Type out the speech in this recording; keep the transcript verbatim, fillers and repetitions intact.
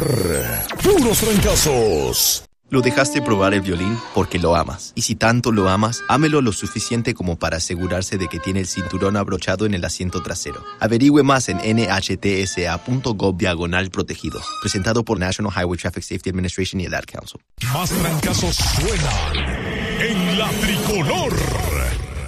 Puros Trancazos. Lo dejaste probar el violín porque lo amas. Y si tanto lo amas, ámelo lo suficiente como para asegurarse de que tiene el cinturón abrochado en el asiento trasero. Averigüe más en nhtsa.gov diagonal protegidos. Presentado por National Highway Traffic Safety Administration y el Ad Council. Más trancazos suenan en la tricolor.